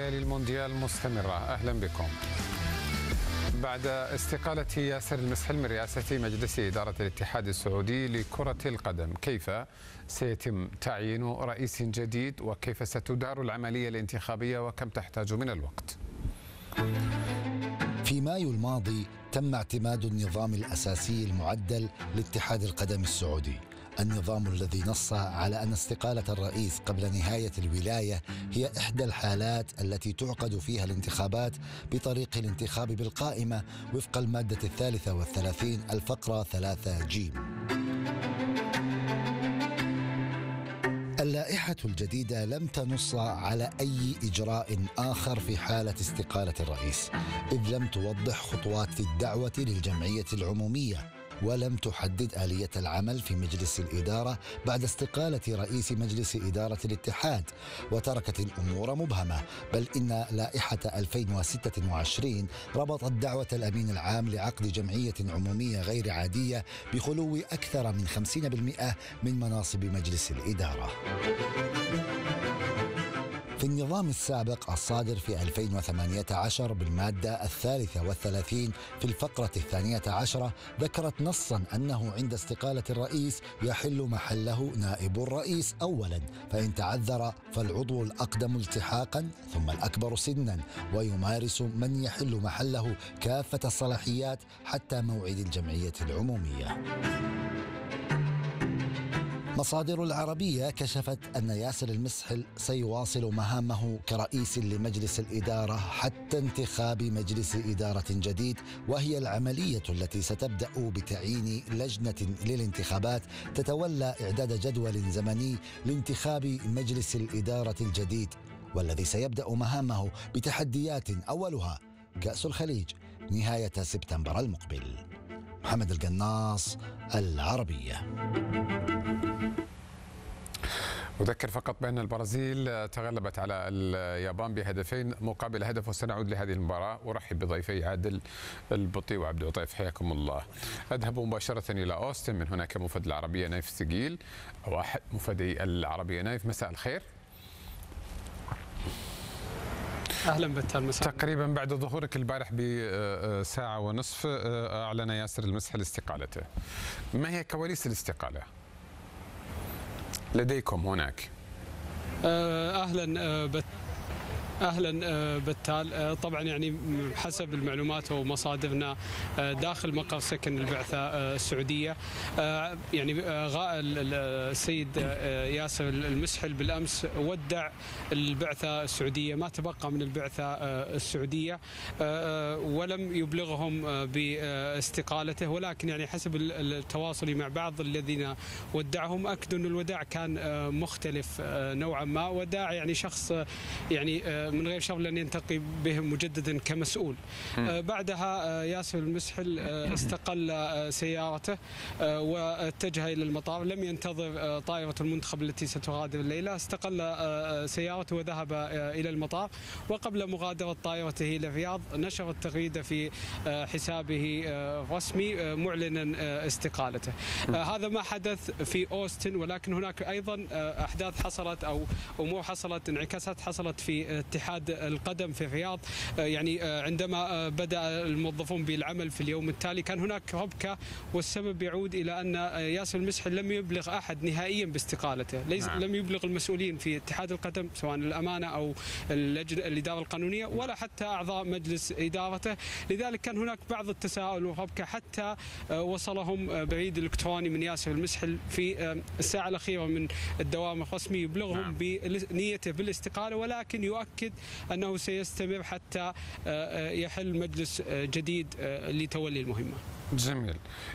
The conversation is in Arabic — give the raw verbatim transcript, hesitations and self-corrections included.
ليالي المونديال مستمرة. أهلا بكم. بعد استقالة ياسر المسحل من رئاسة مجلس إدارة الاتحاد السعودي لكرة القدم، كيف سيتم تعيين رئيس جديد وكيف ستدار العملية الانتخابية وكم تحتاج من الوقت؟ في مايو الماضي تم اعتماد النظام الأساسي المعدل لاتحاد القدم السعودي، النظام الذي نص على أن استقالة الرئيس قبل نهاية الولاية هي إحدى الحالات التي تعقد فيها الانتخابات بطريق الانتخاب بالقائمة وفق المادة الثالثة والثلاثين الفقرة ثلاثة جيم. اللائحة الجديدة لم تنص على أي إجراء آخر في حالة استقالة الرئيس، إذ لم توضح خطوات الدعوة للجمعية العمومية، ولم تحدد آلية العمل في مجلس الإدارة بعد استقالة رئيس مجلس إدارة الاتحاد، وتركت الأمور مبهمة، بل إن لائحة ألفين وستة وعشرين ربطت دعوة الأمين العام لعقد جمعية عمومية غير عادية بخلو أكثر من خمسين بالمئة من مناصب مجلس الإدارة. في النظام السابق الصادر في ألفين وثمانية عشر بالمادة الثالثة والثلاثين في الفقرة الثانية عشرة ذكرت نصا أنه عند استقالة الرئيس يحل محله نائب الرئيس أولا، فإن تعذر فالعضو الأقدم التحاقا ثم الأكبر سنا، ويمارس من يحل محله كافة الصلاحيات حتى موعد الجمعية العمومية. مصادر العربية كشفت أن ياسر المسحل سيواصل مهامه كرئيس لمجلس الإدارة حتى انتخاب مجلس إدارة جديد، وهي العملية التي ستبدأ بتعيين لجنة للانتخابات تتولى إعداد جدول زمني لانتخاب مجلس الإدارة الجديد، والذي سيبدأ مهامه بتحديات أولها كأس الخليج نهاية سبتمبر المقبل. محمد القناص، العربية. أذكر فقط بأن البرازيل تغلبت على اليابان بهدفين مقابل هدف، وسنعود لهذه المباراة. أرحب بضيفي عادل البطي وعبد العطيف، حياكم الله. أذهب مباشرة إلى أوستن، من هناك موفد العربية نايف سجيل أو أحد موفدي العربية. نايف، مساء الخير. اهلا بك. المساء. تقريبا بعد ظهورك البارح بساعه ونصف اعلن ياسر المسحل استقالته. ما هي كواليس الاستقاله لديكم هناك؟ اهلا بت اهلا بتال. طبعا يعني حسب المعلومات ومصادرنا داخل مقر سكن البعثه السعوديه، يعني السيد ياسر المسحل بالامس ودع البعثه السعوديه، ما تبقى من البعثه السعوديه، ولم يبلغهم باستقالته، ولكن يعني حسب التواصل مع بعض الذين ودعهم اكدوا ان الوداع كان مختلف نوعا ما، وداع يعني شخص يعني من غير شغل لن ينتقي بهم مجددا كمسؤول. آه بعدها آه ياسر المسحل آه استقل آه سيارته آه واتجه الى المطار، لم ينتظر آه طائرة المنتخب التي ستغادر الليلة، استقل آه سيارته وذهب آه الى المطار، وقبل مغادرة طائرته الى الرياض نشر التغريدة في آه حسابه الرسمي آه معلنا آه استقالته. آه هذا ما حدث في أوستن، ولكن هناك ايضا آه احداث حصلت او امور حصلت انعكاسات حصلت في اتحاد القدم في الرياض. يعني عندما بدأ الموظفون بالعمل في اليوم التالي كان هناك ربكة، والسبب يعود إلى أن ياسر المسحل لم يبلغ أحد نهائيا باستقالته، ليس لم يبلغ المسؤولين في اتحاد القدم سواء الأمانة أو الإدارة القانونية ولا حتى أعضاء مجلس إدارته، لذلك كان هناك بعض التساؤل والربكة حتى وصلهم بريد إلكتروني من ياسر المسحل في الساعة الأخيرة من الدوام الرسمي يبلغهم بنيته بالاستقالة، ولكن يؤكد أنه سيستمر حتى يحل مجلس جديد لتولي المهمة. جميل.